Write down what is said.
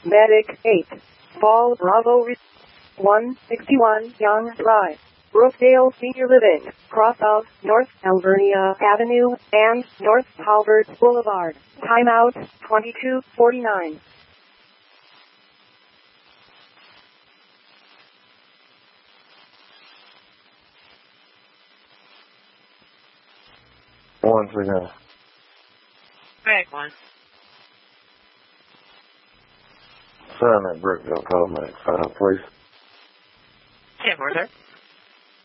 Medic 8. Fall Bravo 161 Young Drive, Brookdale Senior Living, cross of North Alvernia Avenue and North Halbert Boulevard. Timeout 22:49. Once again. Break 1. Sign that Brookdale call, mate. Please. 10-4, sir.